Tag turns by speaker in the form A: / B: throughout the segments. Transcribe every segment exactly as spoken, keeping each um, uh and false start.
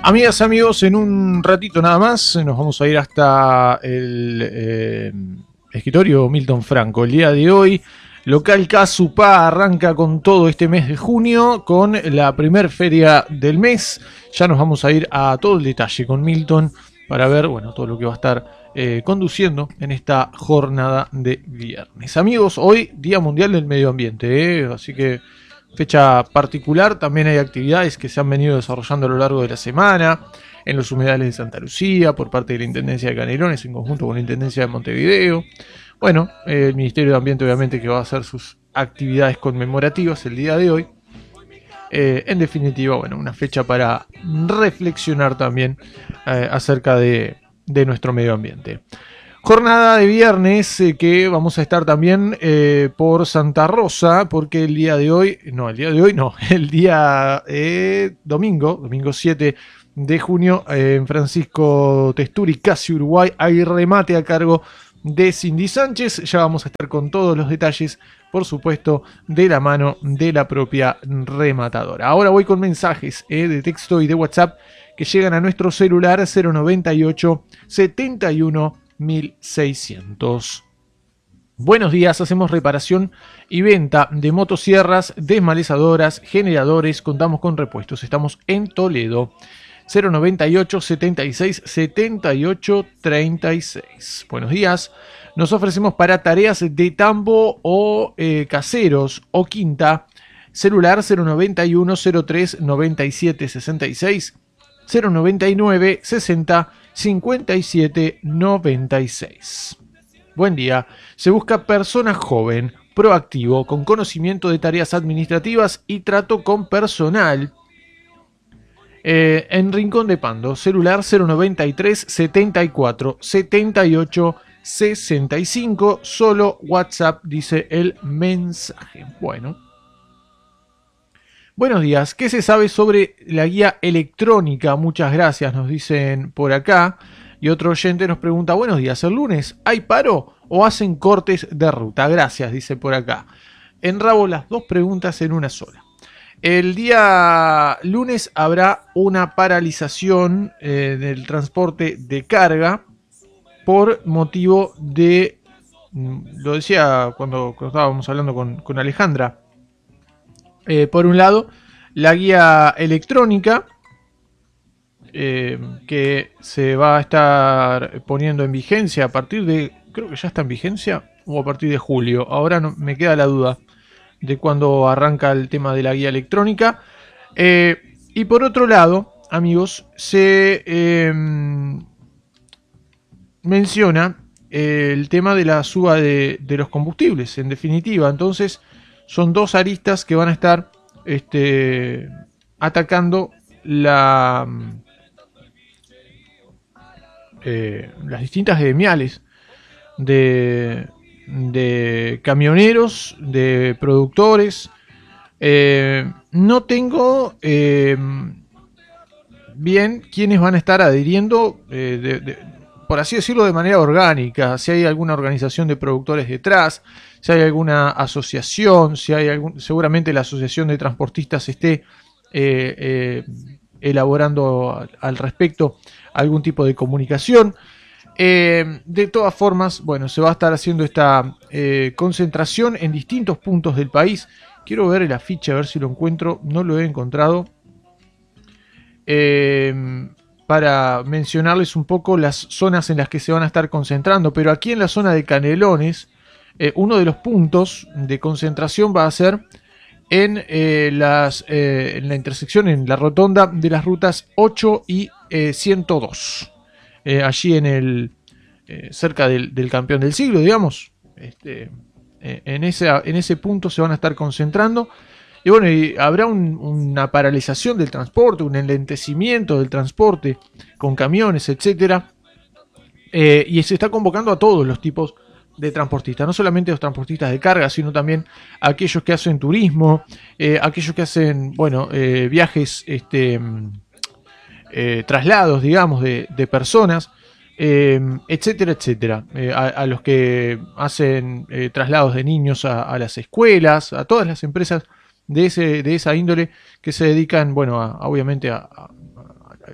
A: Amigas, amigos, en un ratito nada más nos vamos a ir hasta el eh, escritorio Milton Franco. El día de hoy, Local Casupá arranca con todo este mes de junio, con la primer feria del mes. Ya nos vamos a ir a todo el detalle con Milton para ver, bueno, todo lo que va a estar eh, conduciendo en esta jornada de viernes. Amigos, hoy Día Mundial del Medio Ambiente, ¿eh? Así que fecha particular. También hay actividades que se han venido desarrollando a lo largo de la semana en los humedales de Santa Lucía por parte de la Intendencia de Canelones en conjunto con la Intendencia de Montevideo. Bueno, eh, el Ministerio de Ambiente obviamente que va a hacer sus actividades conmemorativas el día de hoy. Eh, en definitiva, bueno, una fecha para reflexionar también eh, acerca de, de nuestro medio ambiente. Jornada de viernes eh, que vamos a estar también eh, por Santa Rosa, porque el día de hoy, no, el día de hoy no, el día eh, domingo, domingo siete de junio, eh, en Francisco Testuri, casi Uruguay, hay remate a cargo de Cindy Sánchez. Ya vamos a estar con todos los detalles, por supuesto, de la mano de la propia rematadora. Ahora voy con mensajes eh, de texto y de WhatsApp que llegan a nuestro celular cero noventa y ocho, setenta y uno, mil seiscientos. Buenos días, hacemos reparación y venta de motosierras, desmalezadoras, generadores, contamos con repuestos. Estamos en Toledo. cero noventa y ocho, setenta y seis, setenta y ocho, treinta y seis. Buenos días. Nos ofrecemos para tareas de tambo o eh, caseros o quinta. Celular cero noventa y uno, cero tres, noventa y siete, sesenta y seis. cero noventa y nueve, sesenta, cincuenta y siete, noventa y seis. Buen día. Se busca persona joven, proactivo, con conocimiento de tareas administrativas y trato con personal. Eh, en Rincón de Pando, celular cero noventa y tres, setenta y cuatro, setenta y ocho, sesenta y cinco, solo WhatsApp, dice el mensaje. Bueno. Buenos días, ¿qué se sabe sobre la guía electrónica? Muchas gracias, nos dicen por acá. Y otro oyente nos pregunta, buenos días, ¿el lunes hay paro o hacen cortes de ruta? Gracias, dice por acá. Enrabo las dos preguntas en una sola. El día lunes habrá una paralización eh, del transporte de carga por motivo de, lo decía cuando, cuando estábamos hablando con, con Alejandra, eh, por un lado, la guía electrónica eh, que se va a estar poniendo en vigencia a partir de, creo que ya está en vigencia, o a partir de julio, ahora no, me queda la duda de cuando arranca el tema de la guía electrónica. Eh, y por otro lado, amigos, se eh, menciona eh, el tema de la suba de, de los combustibles, en definitiva. Entonces, son dos aristas que van a estar este, atacando la, eh, las distintas gremiales de... de camioneros, de productores. Eh, no tengo eh, bien quiénes van a estar adhiriendo, eh, de, de, por así decirlo, de manera orgánica. Si hay alguna organización de productores detrás, si hay alguna asociación, si hay algún, seguramente la asociación de transportistas esté eh, eh, elaborando al, al respecto algún tipo de comunicación. Eh, de todas formas, bueno, se va a estar haciendo esta eh, concentración en distintos puntos del país. Quiero ver el afiche, a ver si lo encuentro. No lo he encontrado. Eh, para mencionarles un poco las zonas en las que se van a estar concentrando. Pero aquí en la zona de Canelones, eh, uno de los puntos de concentración va a ser en, eh, las, eh, en la intersección, en la rotonda de las rutas ocho y eh, ciento dos. Eh, allí en el eh, cerca del, del campeón del siglo, digamos, este, eh, en, ese, en ese punto se van a estar concentrando. Y bueno, y habrá un, una paralización del transporte, un enlentecimiento del transporte con camiones, etcétera. Eh, y se está convocando a todos los tipos de transportistas, no solamente los transportistas de carga, sino también a aquellos que hacen turismo, eh, aquellos que hacen, bueno, eh, viajes, este, eh, traslados, digamos, de, de personas, eh, etcétera, etcétera. Eh, a, a los que hacen eh, traslados de niños a, a las escuelas, a todas las empresas de ese de esa índole que se dedican, bueno, a, a, obviamente a, a,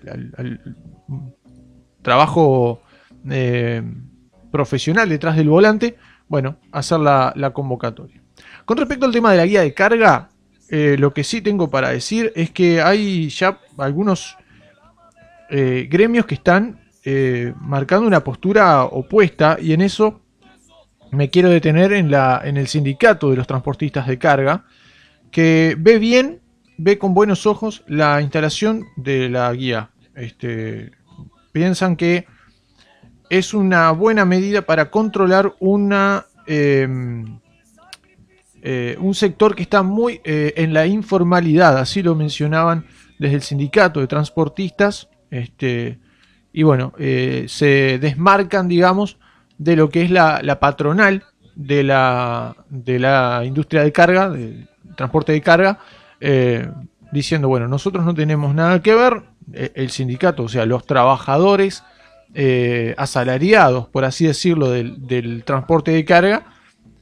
A: al, al trabajo eh, profesional detrás del volante, bueno, hacer la, la convocatoria. Con respecto al tema de la guía de carga, eh, lo que sí tengo para decir es que hay ya algunos eh, gremios que están eh, marcando una postura opuesta, y en eso me quiero detener en, la, en el sindicato de los transportistas de carga, que ve bien, ve con buenos ojos la instalación de la guía. Este, piensan que es una buena medida para controlar una, eh, eh, un sector que está muy eh, en la informalidad, así lo mencionaban desde el sindicato de transportistas, este, y bueno, eh, se desmarcan, digamos, de lo que es la, la patronal de la, de la industria de carga, de transporte de carga, eh, diciendo, bueno, nosotros no tenemos nada que ver, eh, el sindicato, o sea, los trabajadores eh, asalariados, por así decirlo, del, del transporte de carga,